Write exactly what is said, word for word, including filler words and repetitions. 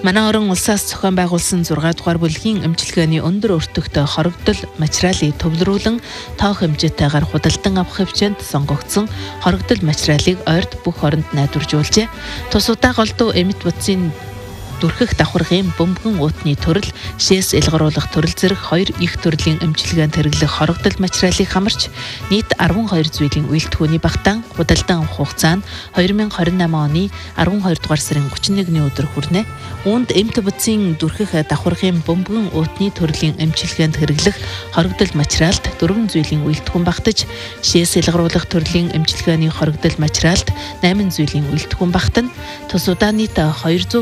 Манай орон улсаас зохион байгуулсан зургаан дугаар бүлгийн эмчилгээний өндөр өртөгтэй хоригдол материалыг төвлөрүүлэн тоох хэмжээтэйгээр худалдан авах хэмжээнд сонгогдсон хоригдол материалыг ойрд бүх оронд найдваржуулжээ. Тус удаа голдуу эмет бутсын дүрхэх давхаргын бөмбөгөн уутны төрөл, шээс илгаруулах төрөл зэрэг хоёр их төрлийн эмчилгээнд хэрэглэх хоригдол материалыг хамарч нийт арван хоёр зүйлийн үйлдвэрийн багтаан худалдан авах хугацаа нь хоёр мянга хорин намын оны арван хоёр дугаар сарын гучин нэгний өдөр хүрнэ. Үүнд эмт бутсын дүрхэх давхаргын бөмбөгөн уутны төрлийн эмчилгээнд хэрэглэх хоригдол материалд дөрвөн зүйлийн үйлдвэрийн багтаж, шээс илгаруулах төрлийн эмчилгээний хоригдол материалд найман зүйлийн үйлдвэрийн багтана. Тус удаа нийт хоёр